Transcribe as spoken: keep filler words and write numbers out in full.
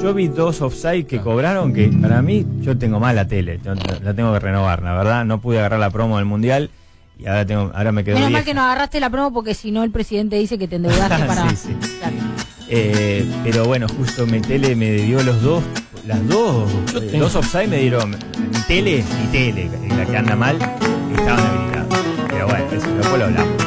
yo vi dos offside que cobraron que para mí, yo tengo mal la tele, la tengo que renovar, la verdad, no pude agarrar la promo del Mundial y ahora tengo, ahora me quedo Menos vieja. mal que no agarraste la promo porque si no el presidente dice que te endeudaste para... Sí, sí. Claro. Eh, pero bueno, justo mi tele me dio los dos, las dos, eh, dos offside me dieron, mi tele, mi tele, la que anda mal, estaban habilitadas. Pero bueno, eso, después lo hablamos.